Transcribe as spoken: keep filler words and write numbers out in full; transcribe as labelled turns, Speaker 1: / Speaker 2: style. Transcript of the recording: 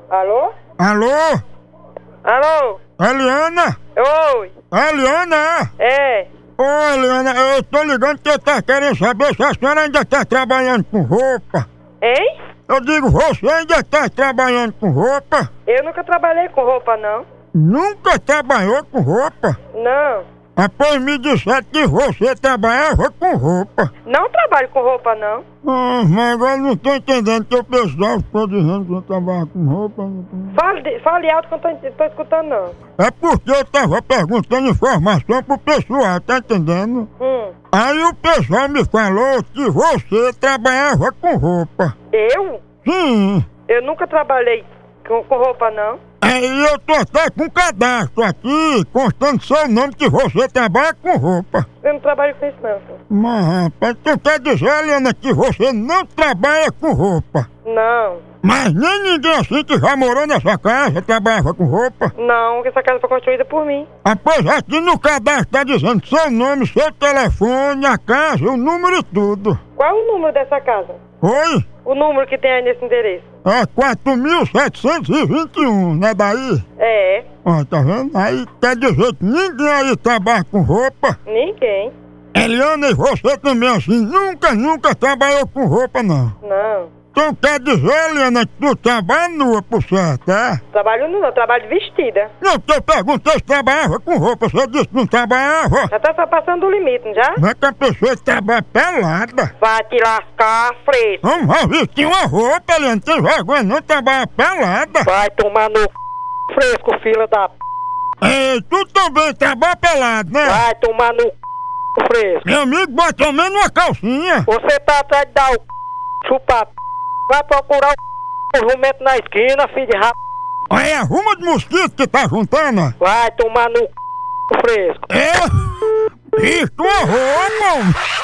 Speaker 1: Alô?
Speaker 2: Alô?
Speaker 1: Alô?
Speaker 2: Eliana?
Speaker 1: Oi?
Speaker 2: Eliana?
Speaker 1: É?
Speaker 2: Ô, Eliana, eu tô ligando porque eu tô querendo saber se a senhora ainda tá trabalhando com roupa.
Speaker 1: Hein?
Speaker 2: Eu digo, você ainda tá trabalhando com roupa?
Speaker 1: Eu nunca trabalhei com roupa, não.
Speaker 2: Nunca trabalhou com roupa?
Speaker 1: Não.
Speaker 2: Após me disseram que você trabalhava com roupa.
Speaker 1: Não trabalho com roupa, não.
Speaker 2: Ah, mas agora não tô entendendo que o pessoal ficou dizendo que eu trabalho com roupa.
Speaker 1: Fale, de- fale alto que eu não tô, tô escutando, não.
Speaker 2: É porque eu tava perguntando informação pro pessoal, tá entendendo?
Speaker 1: Hum.
Speaker 2: Aí o pessoal me falou que você trabalhava com roupa.
Speaker 1: Eu?
Speaker 2: Sim.
Speaker 1: Eu nunca trabalhei com, com roupa, não.
Speaker 2: Aí eu tô até com um cadastro aqui, constando seu nome que você trabalha com roupa.
Speaker 1: Eu não trabalho com isso, não. Senhor.
Speaker 2: Mas rapaz, tu quer dizer, Eliana, que você não trabalha com roupa?
Speaker 1: Não.
Speaker 2: Mas nem ninguém assim que já morou nessa casa trabalhava com roupa.
Speaker 1: Não, essa casa foi construída por mim.
Speaker 2: Após aqui no cadastro tá dizendo seu nome, seu telefone, a casa, o número e tudo.
Speaker 1: Qual é o número dessa casa?
Speaker 2: Oi?
Speaker 1: O número que tem aí nesse endereço?
Speaker 2: É quatro mil setecentos e vinte e um, não é daí?
Speaker 1: É.
Speaker 2: Ó, tá vendo? Aí quer dizer que ninguém aí trabalha com roupa.
Speaker 1: Ninguém.
Speaker 2: Eliana, e você também assim, nunca, nunca trabalhou com roupa, não.
Speaker 1: Não.
Speaker 2: Então quer dizer, Eliana, que tu trabalha nua, por certo, é?
Speaker 1: Trabalho não, eu trabalho vestida.
Speaker 2: Não, porque eu perguntei se trabalhava com roupa, você disse que não trabalhava.
Speaker 1: Já tá só passando do limite, não já?
Speaker 2: Não é que a pessoa trabalha pelada.
Speaker 1: Vai te lascar, fresco.
Speaker 2: Vamos lá vestir uma roupa, Eliana, não tem vergonha não, trabalha pelada.
Speaker 1: Vai tomar no c... fresco, filha da p...
Speaker 2: Ei, tu também trabalha pelado, né?
Speaker 1: Vai tomar no c... fresco.
Speaker 2: Meu amigo, bota pelo menos uma calcinha.
Speaker 1: Você tá atrás de dar o c... chupa p... Vai procurar o c... jumento na esquina, filho de rap...
Speaker 2: Aí arruma de mosquito que tá juntando. ó.
Speaker 1: Vai tomar no c... fresco.
Speaker 2: É? Isso, uma roupa.